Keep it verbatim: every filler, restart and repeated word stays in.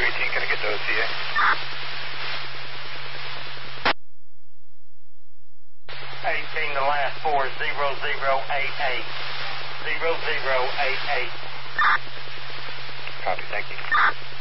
eighteen, can I get to O C A? eighteen, the last four, zero zero eight eight. zero zero eight eight. Copy, thank you.